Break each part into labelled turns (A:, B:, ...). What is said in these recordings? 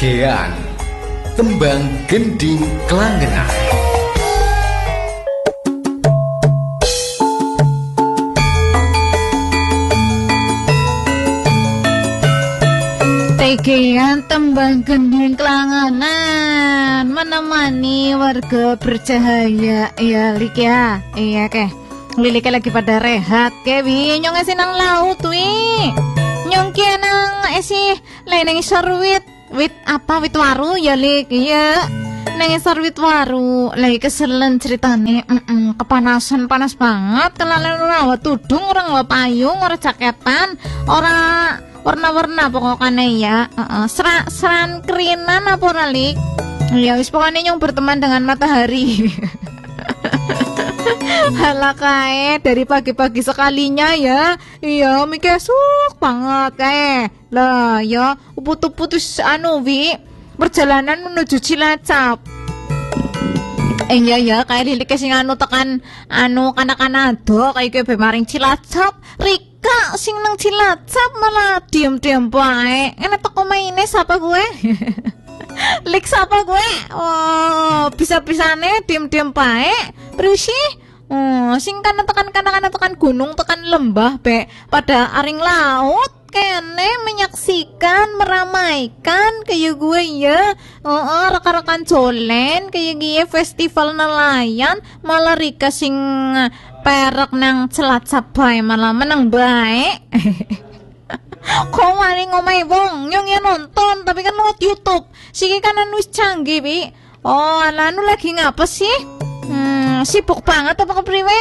A: Tegean Tembang Gending Klangenan.
B: Tegean Tembang Gending Klangenan menemani warga bercahaya ya lik ya. Iya ke Lilike lagi pada rehat ke wi nyong esi nang laut wi nyong ki nang esi lain ngisor wit apa wit waru ya lik iya nang ngisor wit waru lagi keselen ceritane kepanasan panas banget kelalen ora tudung orang ora payung ora jaketan ora warna-warna pokoknya ya seran kerinan apa ora lik ya wis pokoknya nyong berteman dengan matahari. Halah kae dari pagi-pagi sekalinya ya. Iya mikir suuk banget kae. Lah ya putus wi perjalanan menuju Cilacap. Iya ya kae lilike sing tekan kanak-kanado kae kowe maring Cilacap. Rika sing nang Cilacap malah diem-diem bae. Enek teko maine sapa gue? Lik sapa gue? Oh, bisa-bisane diem-diem bae. Berusi sing kan tekan gunung tekan lembah be pada aring laut kene menyaksikan meramaikan kayak gue ya rekan-rekan jolen kayak gue festival nelayan malah Rika sing perak nang Cilacap bae malah menang bae. Kok wani ngomai wong nyong ya nonton tapi kan lewat YouTube siki kan wis canggih bi. Oh anu lagi ngapa sih? Sibuk banget apa kepriwe?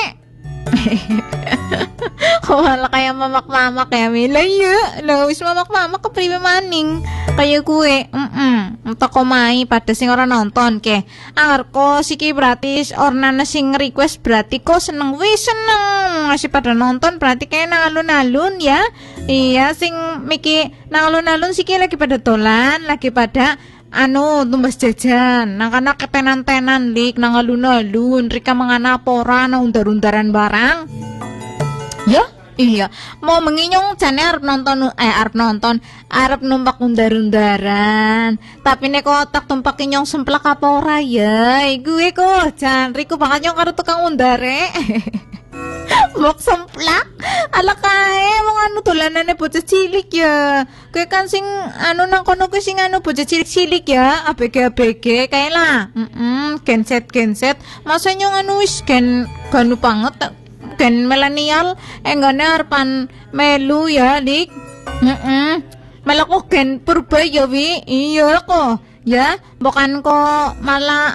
B: Wala kayak mamak-mamak ya Mila ya. Lah wis mamak-mamak kepriwe maning kayak gue. Toko mai pada sing ora nonton ke. Arko siki berarti ornana sing request berarti kok seneng wis seneng. Masih pada nonton berarti kayak nang alun-alun ya. Iya sing miki nang alun-alun siki lagi pada dolan, lagi pada tumbas jajan nang kana ketenan-tenan lik nang alun-alun Rika mangana pora nang undar-undaran barang ya iya mau menginyong jane arep numpak undar-undaran tapi nek otak tumpak inyong semplak apa ora ya gue kok jan Riku banget nyong karo tukang undare. Mok semplak ala kae wong dolanane bocah cilik ya. Kowe kan sing nang kono kuwi sing bocah cilik-cilik ya, ABG kae lah. Genset. Masa nyong wis ganu banget gen milenial enggane arepan melu ya, Dik. Malah kok gen purba ya wi. Iya kok. Ya, bukan kok malah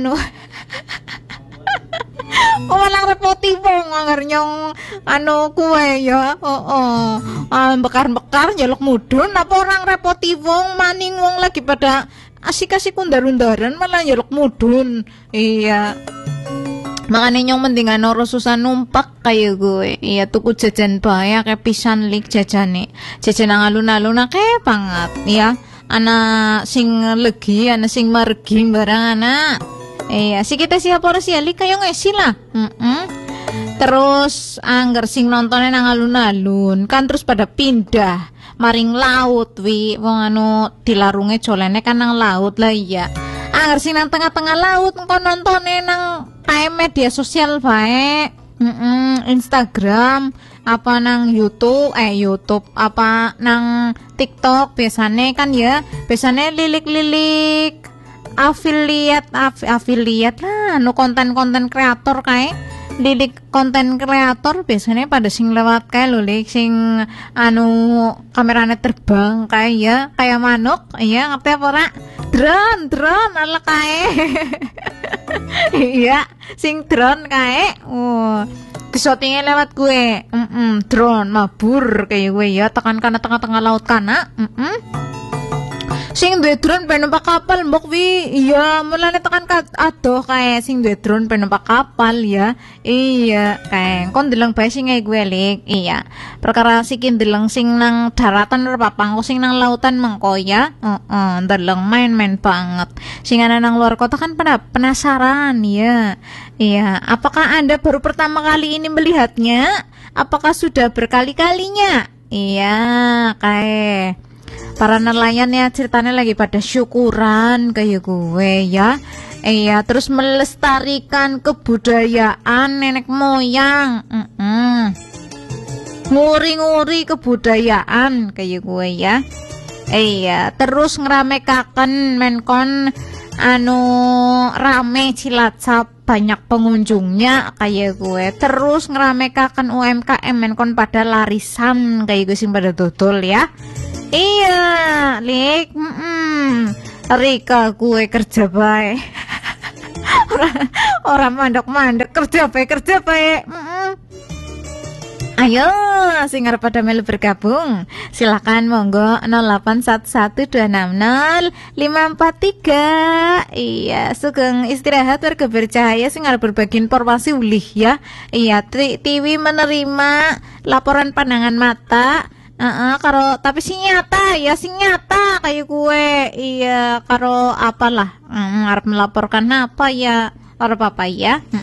B: malah repoti wong anger nyong kue ya. Bekar-bekar njaluk mudun apa orang repoti wong maning wong lagi pada asik-asik undar-undaran malah njaluk mudun. Iya. Makanya nyong mendingan ora susah numpak kayak gue. Iya tuku jajan bae kayak pisan lik jajane. Jajan nang alun-alun akeh banget ya. Ana sing legi, ana sing margi barang anak. Iya, si kita siapa ora si Ali kayo ngesi lah. Terus angger sing nontonnya nang alun-alun kan terus pada pindah maring laut wi wong dilarunge jolene kan nang laut lah iya. Angger sing nang tengah-tengah laut engko nontone nang kae media sosial bae. Instagram apa nang YouTube apa nang TikTok biasane kan ya. Biasane lilik-lilik afiliat lah konten kreator kae lilik konten kreator biasanya pada sing lewat kae lho lik sing kameranya terbang kae ya kayak manuk iya ngerti apa ora drone ala kae. Iya sing drone kae kesotingnya lewat gue drone mabur kayak gue ya tekan kana tengah-tengah laut kana sing duwe drone pengen numpak kapal mbok wi iya mulane tekan adoh kae sing duwe drone pengen numpak kapal ya iya kae kon ndeleng bae sing gue lik iya perkara siki ndeleng sing nang daratan ora apa sing nang lautan mengko ya ndeleng main-main banget sing ana nang luar kota kan pada penasaran ya iya apakah Anda baru pertama kali ini melihatnya apakah sudah berkali-kalinya iya kae para nelayan ya ceritanya lagi pada syukuran kayak gue ya. Iya, terus melestarikan kebudayaan nenek moyang. Nguri-nguri kebudayaan kayak gue ya. Iya, terus ngeramekaken menkon rame Cilacap, banyak pengunjungnya kayak gue. Terus ngeramekaken UMKM menkon pada larisan kayak gue sing pada dodol ya. Iya, Lik. Rika gue kerja bae. Orang mandek-mandek kerja bae. Ayo, sing arep pada melu bergabung. Silakan monggo 081260543. Iya, sugeng istirahat warga bercahaya sing arep berbagi informasi ulih ya. Iya, TV menerima laporan pandangan mata. Karo tapi sing nyata kayak gue. Iya, karo apalah arep melaporkan apa ya, karo apa ya.